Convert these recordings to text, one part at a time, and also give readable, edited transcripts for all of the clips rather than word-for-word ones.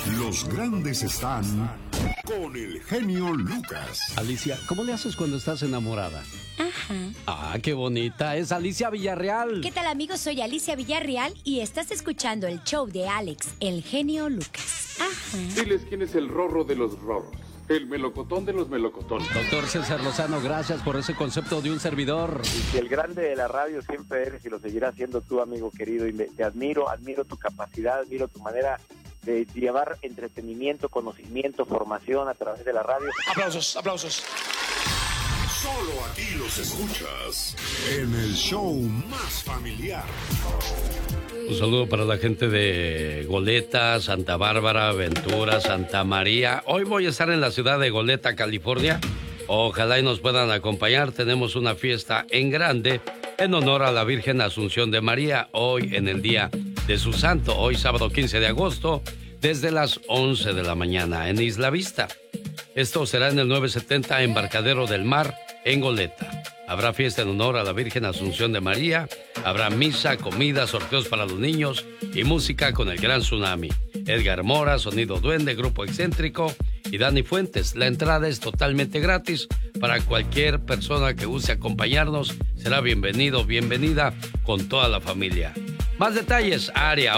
Los grandes están con el genio Lucas. Alicia, ¿cómo le haces cuando estás enamorada? Ajá. Ah, qué bonita. Es Alicia Villarreal. ¿Qué tal, amigos? Soy Alicia Villarreal y estás escuchando el show de Alex, el genio Lucas. Ajá. Diles quién es el rorro de los rorros. El melocotón de los melocotones. Doctor César Lozano, gracias por ese concepto de un servidor. Y el grande de la radio siempre eres y lo seguirás siendo tú, amigo querido. Y te admiro tu capacidad, admiro tu manera de llevar entretenimiento, conocimiento, formación a través de la radio. Aplausos, aplausos. Solo aquí los escuchas en el show más familiar. Un saludo para la gente de Goleta, Santa Bárbara, Ventura, Santa María. Hoy voy a estar en la ciudad de Goleta, California. Ojalá y nos puedan acompañar. Tenemos una fiesta en grande en honor a la Virgen Asunción de María. Hoy en el día de su santo, hoy sábado 15 de agosto, desde las 11 de la mañana en Isla Vista. Esto será en el 970 Embarcadero del Mar, en Goleta. Habrá fiesta en honor a la Virgen Asunción de María, habrá misa, comida, sorteos para los niños y música con el Gran Tsunami. Edgar Mora, Sonido Duende, Grupo Excéntrico y Dani Fuentes. La entrada es totalmente gratis para cualquier persona que guste acompañarnos. Será bienvenido, bienvenida con toda la familia. Más detalles, área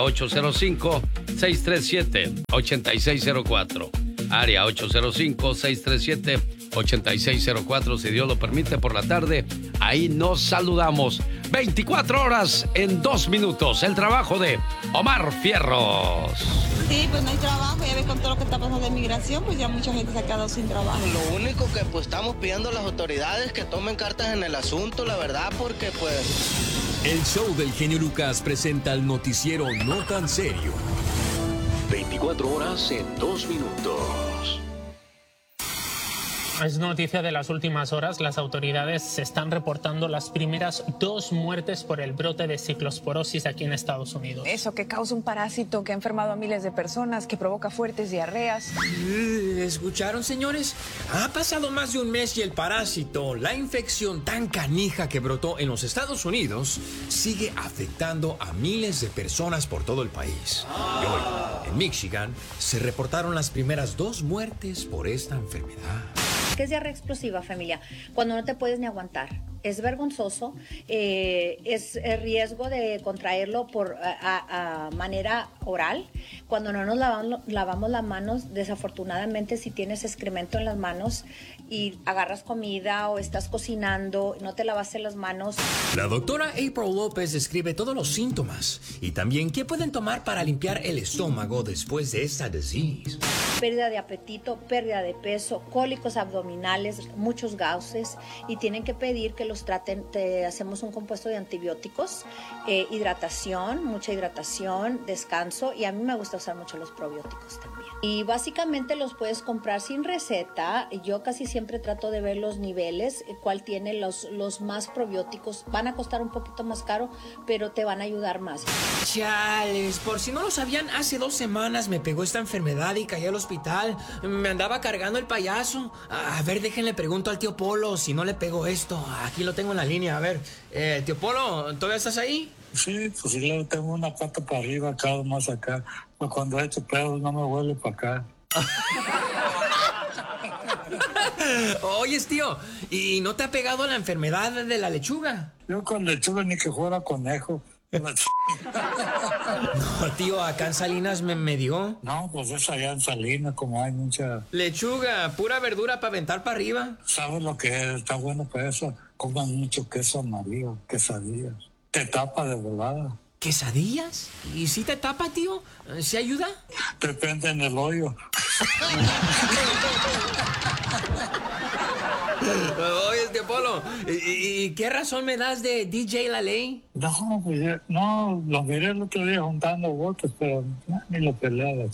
805-637-8604. Área 805-637-8604. Si Dios lo permite, por la tarde, ahí nos saludamos. 24 horas en 2 minutos. El trabajo de Omar Fierros. Sí, pues no hay trabajo. Ya ves con todo lo que está pasando de migración, pues ya mucha gente se ha quedado sin trabajo. Lo único que pues estamos pidiendo a las autoridades que tomen cartas en el asunto, la verdad, porque pues... El show del genio Lucas presenta el noticiero no tan serio. 24 horas en 2 minutos. Es noticia de las últimas horas. Las autoridades están reportando las primeras 2 muertes por el brote de ciclosporosis aquí en Estados Unidos. Eso, que causa un parásito que ha enfermado a miles de personas, que provoca fuertes diarreas. ¿Escucharon, señores? Ha pasado más de un mes y el parásito, la infección tan canija que brotó en los Estados Unidos, sigue afectando a miles de personas por todo el país. Y hoy, en Michigan, se reportaron las primeras 2 muertes por esta enfermedad. ¿Qué es diarrea explosiva, familia? Cuando no te puedes ni aguantar. Es vergonzoso, es riesgo de contraerlo por a manera oral. Cuando no nos lavamos las manos, desafortunadamente, si tienes excremento en las manos y agarras comida o estás cocinando, no te lavaste las manos. La doctora April López describe todos los síntomas y también qué pueden tomar para limpiar el estómago después de esta disease. Pérdida de apetito, pérdida de peso, cólicos abdominales, muchos gases, y tienen que pedir que los traten. Te hacemos un compuesto de antibióticos, hidratación, mucha hidratación, descanso, y a mí me gusta usar mucho los probióticos también. Y básicamente los puedes comprar sin receta. Yo casi siempre trato de ver los niveles, cuál tiene los más probióticos. Van a costar un poquito más caro, pero te van a ayudar más. Chales, por si no lo sabían, hace 2 semanas me pegó esta enfermedad y caí al hospital. Me andaba cargando el payaso. A ver, déjenle pregunto al tío Polo si no le pegó esto. Aquí lo tengo en la línea. A ver, tío Polo, ¿todavía estás ahí? Sí, pues sí, le tengo una pata para arriba, acá, más acá. Pues cuando he hecho pedos no me huele para acá. Oyes, tío, ¿y no te ha pegado la enfermedad de la lechuga? Yo con lechuga ni que fuera conejo. No, tío, acá en Salinas me dio. No, pues es allá en Salinas, como hay mucha... Lechuga, pura verdura para aventar para arriba. ¿Sabes lo que es? Está bueno para eso. Coman mucho queso amarillo, quesadillas. Te tapa de volada. ¿Quesadillas? ¿Y si te tapa, tío? ¿Se ayuda? Depende en el hoyo. Oye, tío Polo, ¿y qué razón me das de DJ La Ley? No, pues no, lo miré el otro día juntando votos, pero ni lo peleaba.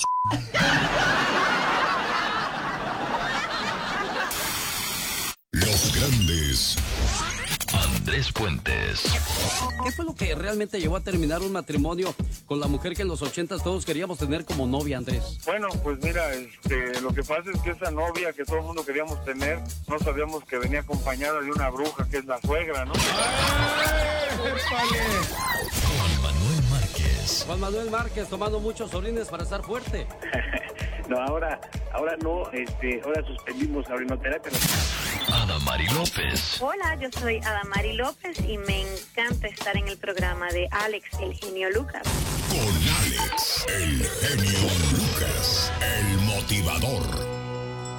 Los grandes. Andrés Puentes. ¿Qué fue lo que realmente llevó a terminar un matrimonio con la mujer que en los 80s todos queríamos tener como novia, Andrés? Bueno, pues mira, lo que pasa es que esa novia que todo el mundo queríamos tener, no sabíamos que venía acompañada de una bruja, que es la suegra, ¿no? Juan Manuel Márquez. López. Juan Manuel Márquez tomando muchos orines para estar fuerte. No, ahora no, ahora suspendimos la orinoterapia. Adamari López. Hola, yo soy Adamari López y me encanta estar en el programa de Alex, el genio Lucas. Con Alex, el genio Lucas, el motivador.